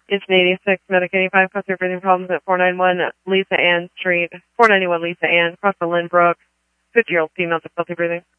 It's an 86, Medic 85, customer breathing problems at 491 Lisa Ann Street, 491 Lisa Ann, across the Lynn Brook, 50-year-old female difficulty breathing.